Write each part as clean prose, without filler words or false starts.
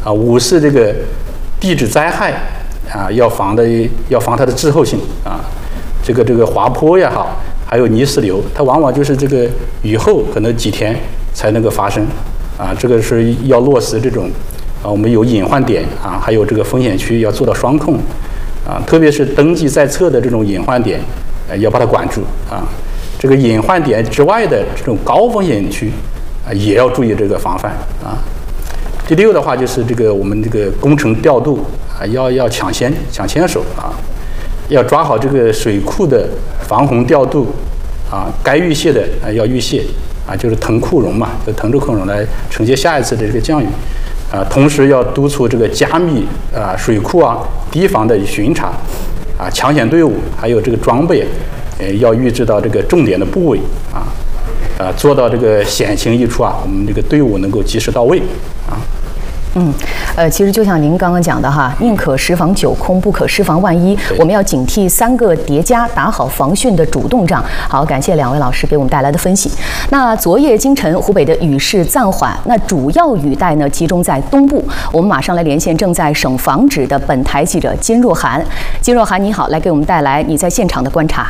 五是这个地质灾害要防它的滞后性这个滑坡也好，还有泥石流，它往往就是这个雨后可能几天才能够发生这个是要落实这种我们有隐患点还有这个风险区要做到双控特别是登记在册的这种隐患点要把它管住这个隐患点之外的这种高风险区也要注意这个防范第六的话就是这个我们这个工程调度要抢先手要抓好这个水库的防洪调度该预泄的要预泄就是腾库容嘛，就腾出库容来承接下一次的这个降雨同时要督促这个加密水库堤防的巡查抢险队伍还有这个装备要预置到这个重点的部位做到这个险情一出我们这个队伍能够及时到位其实就像您刚刚讲的哈，宁可十防九空，不可十防万一。我们要警惕3个叠加，打好防汛的主动仗。好，感谢2位老师给我们带来的分析。那昨夜今晨，湖北的雨势暂缓，那主要雨带呢集中在东部。我们马上来连线正在省防指的本台记者金若涵。金若涵，你好，来给我们带来你在现场的观察。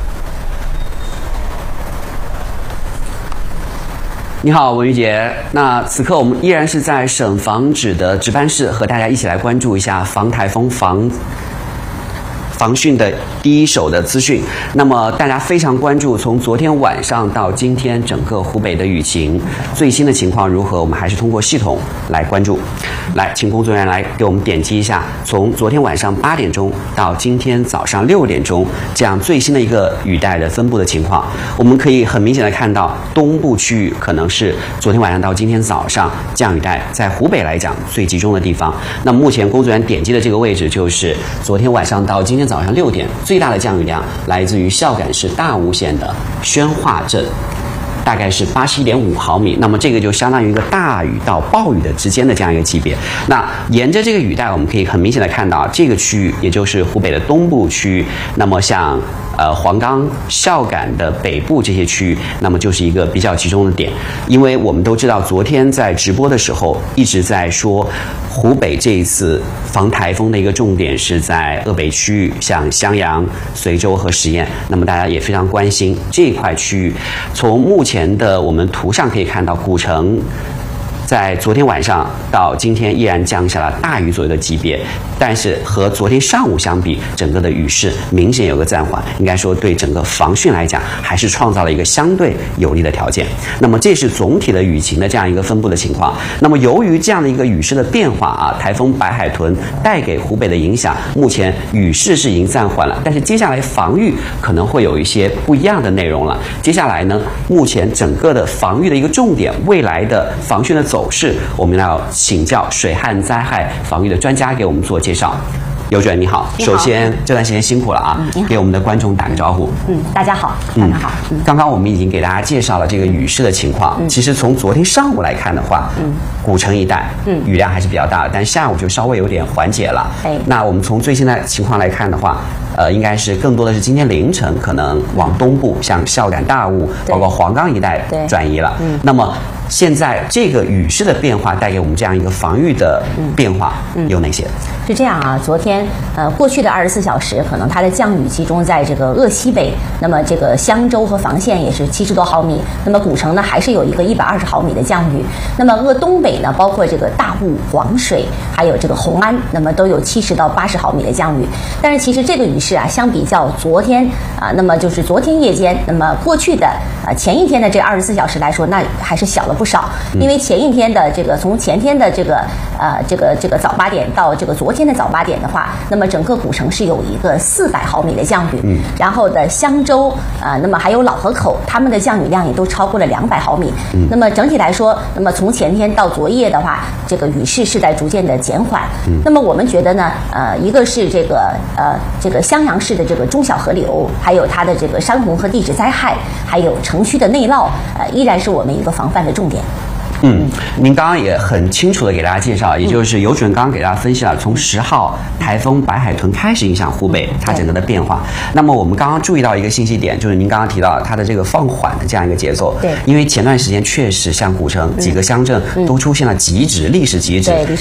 你好，文玉洁。那此刻我们依然是在省防指的值班室，和大家一起来关注一下防台风、防汛的第一手的资讯。那么大家非常关注从昨天晚上到今天整个湖北的雨情最新的情况如何，我们还是通过系统来关注。来，请工作人员来给我们点击一下从昨天晚上8点钟到今天早上6点钟这样最新的一个雨带的分布的情况。我们可以很明显的看到东部区域可能是昨天晚上到今天早上降雨带在湖北来讲最集中的地方。那么目前工作人员点击的这个位置就是昨天晚上到今天早上6点最大的降雨量来自于孝感市大吴县的宣化镇，大概是81.5毫米，那么这个就相当于一个大雨到暴雨的之间的这样一个级别。那沿着这个雨带，我们可以很明显的看到，这个区域也就是湖北的东部区域，那么像黄冈、孝感的北部这些区域，那么就是一个比较集中的点。因为我们都知道，昨天在直播的时候一直在说，湖北这一次防台风的一个重点是在鄂北区域，像襄阳、随州和十堰。那么大家也非常关心这一块区域。从目前的我们图上可以看到，古城在昨天晚上到今天依然降下了大雨左右的级别，但是和昨天上午相比，整个的雨势明显有个暂缓，应该说对整个防汛来讲还是创造了一个相对有利的条件。那么这是总体的雨情的这样一个分布的情况。那么由于这样的一个雨势的变化台风白海豚带给湖北的影响，目前雨势是已经暂缓了，但是接下来防御可能会有一些不一样的内容了。接下来呢，目前整个的防御的一个重点，未来的防汛的走势，我们要请教水旱灾害防御的专家给我们做介绍。尤主任你好，首先这段时间辛苦了给我们的观众打个招呼。 大家好，大家好。 刚刚我们已经给大家介绍了这个雨势的情况。其实从昨天上午来看的话，古城一带雨量还是比较大的，但下午就稍微有点缓解了。那我们从最新的情况来看的话，应该是更多的是今天凌晨可能往东部，像孝感、大悟，包括黄冈一带转移了。那么现在这个雨势的变化带给我们这样一个防御的变化有哪些？ 是这样昨天过去的24小时，可能它的降雨集中在这个鄂西北，那么这个襄州和房县也是70多毫米，那么古城呢还是有一个120毫米的降雨。那么鄂东北呢，包括这个大悟、黄水，还有这个红安，那么都有70到80毫米的降雨。但是其实这个雨势相比较昨天那么就是昨天夜间，那么过去的前一天的这24小时来说，那还是小了不少。因为前一天的这个从前天的这个早8点到这个昨天的早8点的话，那么整个古城是有一个400毫米的降雨。然后的襄州那么还有老河口，他们的降雨量也都超过了200毫米。那么整体来说，那么从前天到昨夜的话，这个雨势是在逐渐的减缓。那么我们觉得呢，一个是这个襄阳市的这个中小河流，还有它的这个山洪和地质灾害，还有城区的内涝，依然是我们一个防范的重点。 您刚刚也很清楚的给大家介绍，也就是尤主任刚刚给大家分析了从10号台风白海豚开始影响湖北它整个的变化。那么我们刚刚注意到一个信息点，就是您刚刚提到它的这个放缓的这样一个节奏。因为前段时间确实像古城几个乡镇都出现了极值历史极值，